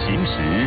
行时。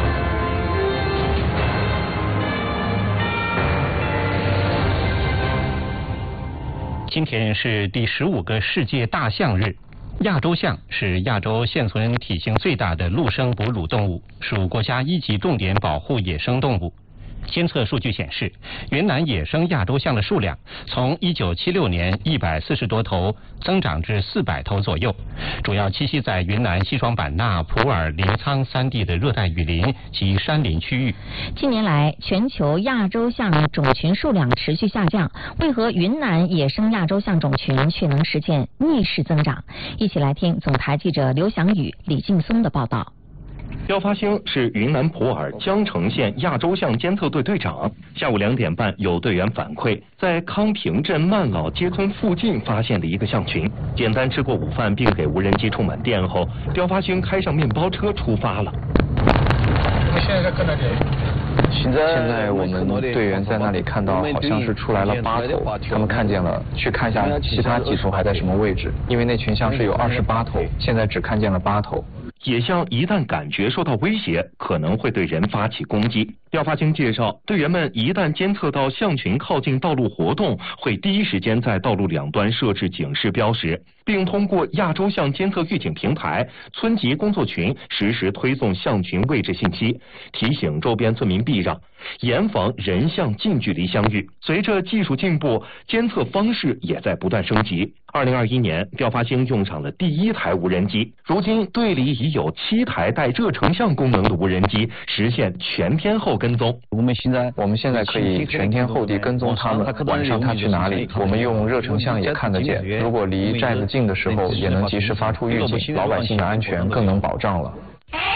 今天是第15个世界大象日。亚洲象是亚洲现存体型最大的陆生哺乳动物，属国家1级重点保护野生动物。监测数据显示，云南野生亚洲象的数量从1976年140多头增长至400头左右，主要栖息在云南西双版纳、普洱、临沧3地的热带雨林及山林区域。 近年来，全球亚洲象种群数量持续下降，为何云南野生亚洲象种群却能实现逆势增长？一起来听总台记者刘翔宇、李劲松的报道。 刁发兴是云南普洱江城县亚洲象监测队队长。下午2点半，有队员反馈，在康平镇曼老街村附近发现了一个象群。简单吃过午饭，并给无人机充满电后，刁发兴开上面包车出发了。 我现在在哪里？ 现在我们队员在那里看到，好像是出来了8头，他们看见了，去看一下其他几头还在什么位置，因为那群象是有28头，现在只看见了8头。 野象一旦感觉受到威胁，可能会对人发起攻击。刁发兴介绍，队员们一旦监测到象群靠近道路活动，会第一时间在道路两端设置警示标识，并通过亚洲象监测预警平台、村级工作群实时推送象群位置信息，提醒周边村民避让，严防人象近距离相遇。随着技术进步，监测方式也在不断升级。2021年，刁发兴用上了第1台无人机，如今队里已有7台带热成像功能的无人机，实现全天候跟踪。 我们现在可以全天候地跟踪他们，晚上他去哪里，我们用热成像也看得见。如果离寨子近的时候，也能及时发出预警，老百姓的安全更能保障了。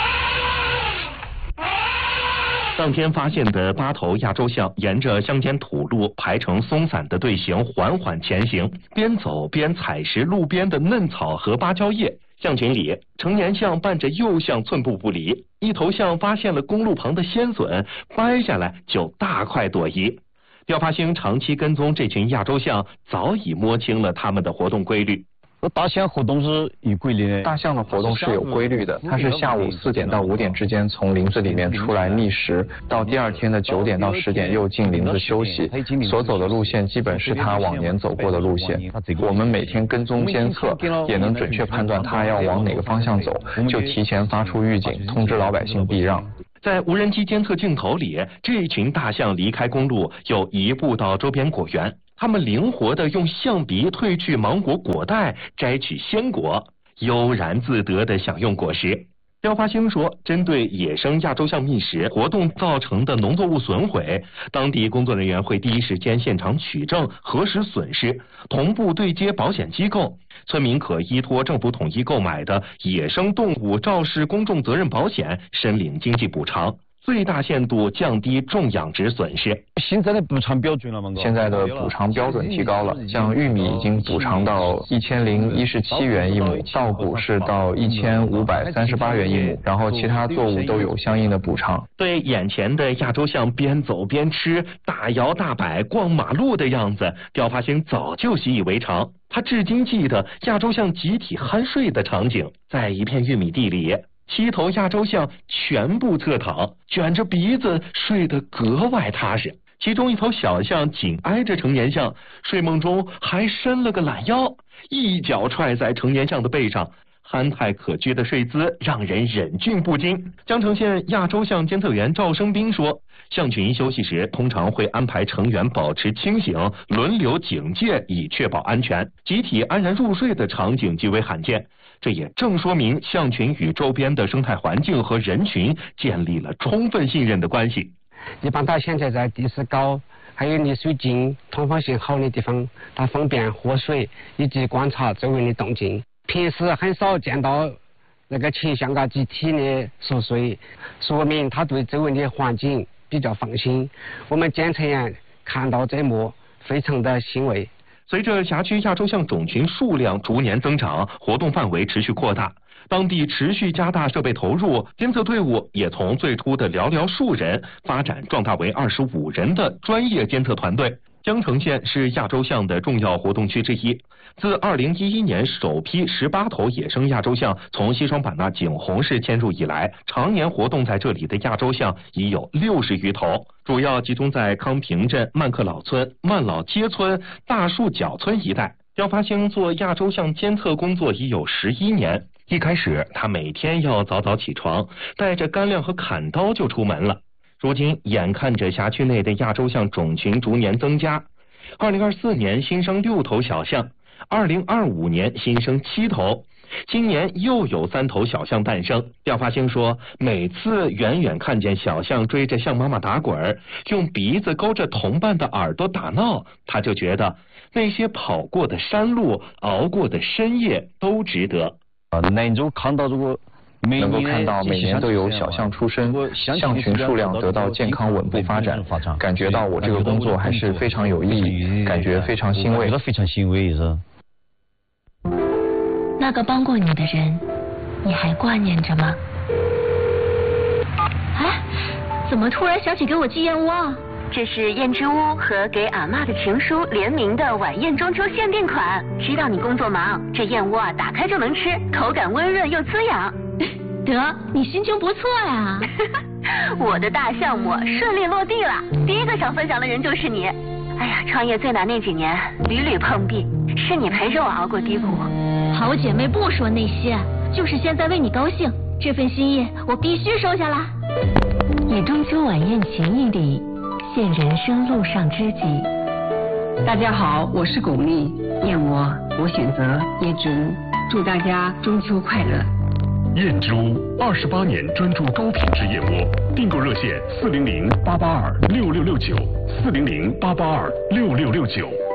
当天发现的8头亚洲象沿着乡间土路排成松散的队形缓缓前行，边走边采食路边的嫩草和芭蕉叶。象群里，成年象伴着幼象寸步不离，一头象发现了公路旁的鲜笋，掰下来就大快朵颐。刁发兴长期跟踪这群亚洲象，早已摸清了它们的活动规律。 大象活动是有规律的。 大象的活动是有规律的，它是下午4点到5点之间从林子里面出来觅食，到第2天的9点到10点又进林子休息。所走的路线基本是它往年走过的路线。我们每天跟踪监测，也能准确判断它要往哪个方向走，就提前发出预警，通知老百姓避让。 在无人机监测镜头里，这群大象离开公路，又移步到周边果园。它们灵活地用象鼻褪去芒果果带，摘取鲜果，悠然自得地享用果实。刁发兴说，针对野生亚洲象觅食活动造成的农作物损毁，当地工作人员会第一时间现场取证，核实损失，同步对接保险机构。村民可依托政府统一购买的野生动物肇事公众责任保险申领经济补偿，最大限度降低种养殖损失。 现在的补偿标准了吗？ 现在的补偿标准提高了，像玉米已经补偿到1017元一亩，稻谷是到1538元一亩，然后其他作物都有相应的补偿。 对眼前的亚洲象边走边吃、大摇大摆逛马路的样子，刁发兴早就习以为常。他至今记得亚洲象集体酣睡的场景，在一片玉米地里，7头亚洲象全部侧躺，卷着鼻子睡得格外踏实。其中一头小象紧挨着成年象，睡梦中还伸了个懒腰，一脚踹在成年象的背上，憨态可掬的睡姿让人忍俊不禁。江城县亚洲象监测员赵生斌说，象群休息时通常会安排成员保持清醒，轮流警戒，以确保安全。集体安然入睡的场景极为罕见，这也正说明象群与周边的生态环境和人群建立了充分信任的关系。 一般大象在地势高，还有离水近、通风性好的地方，它方便喝水以及观察周围的动静。平时很少见到那个群象集体的熟睡，说明它对周围的环境比较放心。我们监测员看到这幕，非常的欣慰。 随着辖区亚洲象种群数量逐年增长，活动范围持续扩大，当地持续加大设备投入，监测队伍也从最初的寥寥数人发展壮大为25人的专业监测团队。 江城县是亚洲象的重要活动区之一。自2011年首批18头野生亚洲象从西双版纳景洪市迁入以来，常年活动在这里的亚洲象已有60余头，主要集中在康平镇、曼克老村、曼老街村、大树角村一带。刁发兴做亚洲象监测工作已有11年。一开始，他每天要早早起床，带着干粮和砍刀就出门了。如今，眼看着辖区内的亚洲象种群逐年增加，2024年新生6头小象，2025年新生7头，今年又有3头小象诞生。刁发兴说，每次远远看见小象追着象妈妈打滚，用鼻子勾着同伴的耳朵打闹，他就觉得那些跑过的山路、熬过的深夜都值得。 能够看到每年都有小象出生，象群数量得到健康稳步发展，感觉到我这个工作还是非常有意义，感觉非常欣慰。 那个帮过你的人，你还挂念着吗？哎，怎么突然想起给我寄燕窝啊？这是燕之屋和给俺妈的情书联名的晚宴中秋限定款。知道你工作忙，这燕窝啊打开就能吃，口感温润又滋养。得，你心情不错呀。我的大项目顺利落地了，第一个想分享的人就是你。哎呀，创业最难那几年，屡屡碰壁，是你陪着我熬过低谷。好姐妹不说那些，就是现在为你高兴，这份心意我必须收下啦。以中秋晚宴情谊礼，献人生路上知己。 大家好，我是巩俐，燕窝我选择椰汁屋，祝大家中秋快乐。 燕之屋28年专注高品质燕窝，订购热线400-882-6669，400-882-6669。